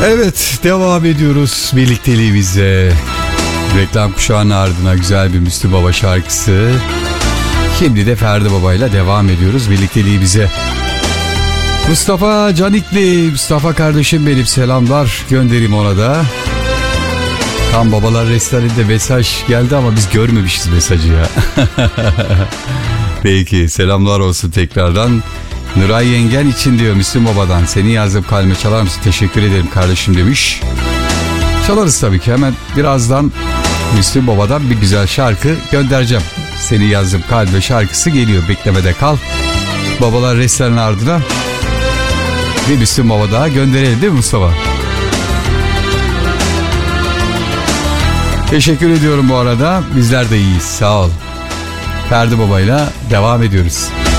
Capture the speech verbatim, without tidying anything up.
Evet, devam ediyoruz birlikteliğimize. Reklam kuşağının ardına güzel bir Müslüm Baba şarkısı. Şimdi de Ferdi Baba'yla devam ediyoruz birlikteliğimize. Mustafa Canikli, Mustafa kardeşim benim, selamlar göndereyim ona da. Tam Babalar Restoranı'nda mesaj geldi ama biz görmemişiz mesajı ya. Peki, selamlar olsun tekrardan. Nuray yengen için diyor Müslüm Baba'dan. Seni yazdım kalbime, çalar mısın? Teşekkür ederim kardeşim demiş. Çalarız tabii ki, hemen birazdan Müslüm Baba'dan bir güzel şarkı göndereceğim. Seni yazdım kalbime şarkısı geliyor, beklemede kal. Babalar Restoranı ardına bir Müslüm Baba daha gönderelim değil mi Mustafa? Teşekkür ediyorum bu arada. Bizler de iyiyiz, sağ ol. Ferdi Baba'yla devam ediyoruz.